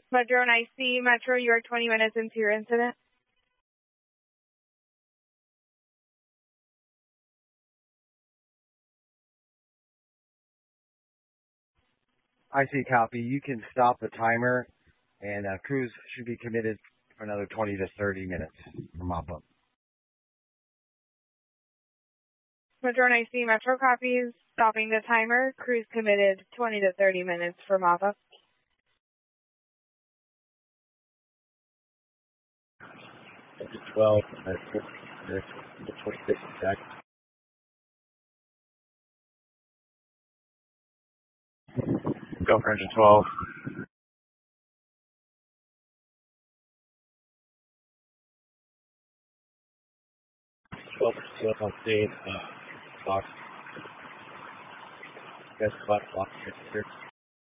Madrone IC, Metro, you are 20 minutes into your incident. IC copy. You can stop the timer, and crews should be committed for another 20 to 30 minutes for mop-up. Madrone IC, Metro copies, stopping the timer, crews committed 20 to 30 minutes for mop-up. Up to 12, 26 seconds. Go for engine 12. 12 still on scene. Box. Guys, box here.